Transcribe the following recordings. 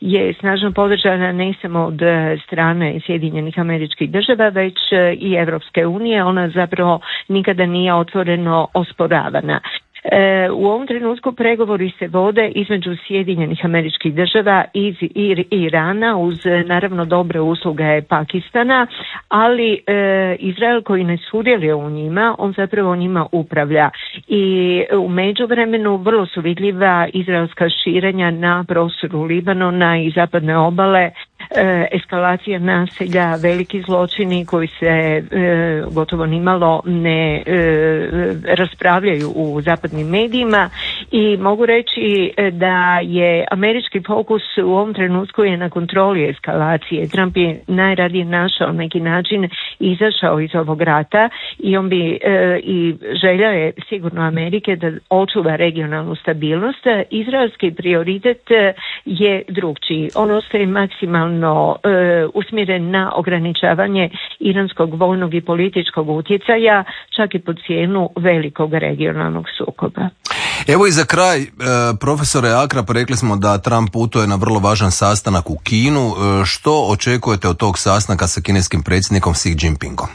je snažno podržana ne samo od strane Sjedinjenih Američkih Država, već i Europske unije. Ona zapravo nikada nije otvoreno osporavana. U ovom trenutku pregovori se vode između Sjedinjenih Američkih Država i Irana uz naravno dobre usluge Pakistana, ali Izrael koji ne sudjeluje u njima, on zapravo njima upravlja i u međuvremenu vrlo su vidljiva izraelska širenja na prostoru Libanona i zapadne obale, eskalacija nasilja, veliki zločini koji se gotovo nimalo ne raspravljaju u zapadnim medijima i mogu reći da je američki fokus u ovom trenutku je na kontroli eskalacije. Trump je najradije našao neki način izašao iz ovog rata i on bi i želja je sigurno Amerike da očuva regionalnu stabilnost. Izraelski prioritet je drugčiji. On ostaje maksimalno usmjeren na ograničavanje iranskog vojnog i političkog utjecaja, čak i pod cijenu velikog regionalnog sukoba. Evo i za kraj, profesore Akrap, rekli smo da Trump putuje na vrlo važan sastanak u Kinu. Što očekujete od tog sastanka sa kineskim predsjednikom Xi Jinpingom?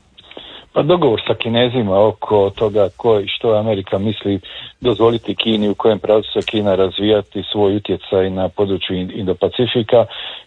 Pa dogovor sa Kinezima oko toga što Amerika misli dozvoliti Kini, u kojem pravcu se Kina razvijati svoj utjecaj na području Indo-Pacifika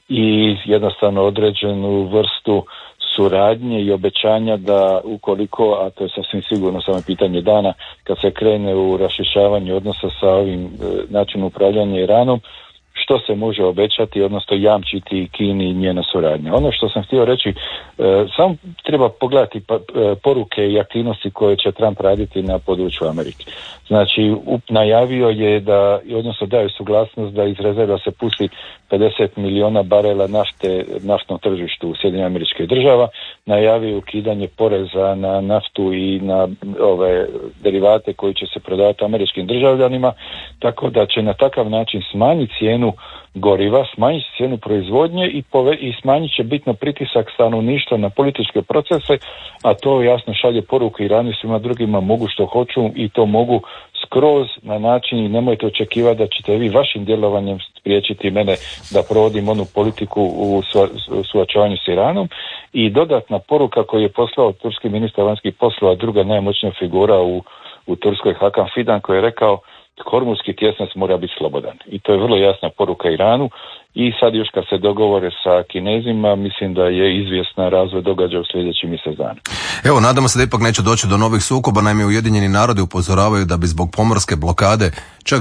i jednostavno određenu vrstu suradnje i obećanja da ukoliko, a to je sasvim sigurno samo pitanje dana, kad se krene u raščišćavanje odnosa sa ovim načinom upravljanja Iranom, što se može obećati, odnosno jamčiti Kini i njena suradnja. Ono što sam htio reći, samo treba pogledati poruke i aktivnosti koje će Trump raditi na području Amerike. Znači, najavio je da, odnosno daje suglasnost da iz rezerva se pusti 50 miliona barela nafte naftnom tržištu u Sjedinjenih Američkih Država, najavio ukidanje poreza na naftu i na ove derivate koji će se prodavati američkim državljanima, tako da će na takav način smanjiti cijenu goriva, smanjiti cijenu proizvodnje i smanjit će bitno pritisak stanovništva na političke procese, a to jasno šalje poruku Iranu i svima drugima mogu što hoću i to mogu skroz na način i nemojte očekivati da ćete vi vašim djelovanjem spriječiti mene da provodim onu politiku u suočavanju s Iranom. I dodatna poruka koju je poslao turski ministar vanjskih poslova, druga najmoćnija figura u Turskoj, Hakan Fidan, koji je rekao Hormuzski tjesnac mora biti slobodan. I to je vrlo jasna poruka Iranu i sad još kad se dogovore sa Kinezima, mislim da je izvjesna razvoj događaja u sljedećih mjesec dana. Evo, nadamo se da ipak neće doći do novih sukoba. Naime, Ujedinjeni narodi upozoravaju da bi zbog pomorske blokade čak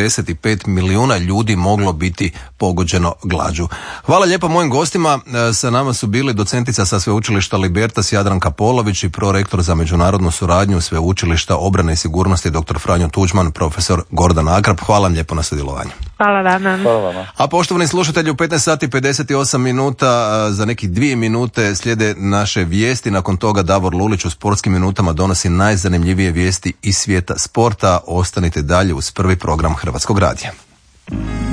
45 milijuna ljudi moglo biti pogođeno glađu. Hvala lijepo mojim gostima. Sa nama su bili docentica sa Sveučilišta Libertas Jadranka Polović i prorektor za međunarodnu suradnju Sveučilišta obrane i sigurnosti dr. Franjo Tuđman, profesor Gordan Akrap. Hvala vam lijepo na sudjelovanju. Hvala vama. Hvala vama. A poštovani slušatelji, u 15 sati 58 minuta, za nekih 2 minute slijede naše vijesti. Nakon toga Davor Lulić u sportskim minutama donosi najzanimljivije vijesti iz svijeta sporta. Ostanite dalje uz prvi program Hrvatskog radija.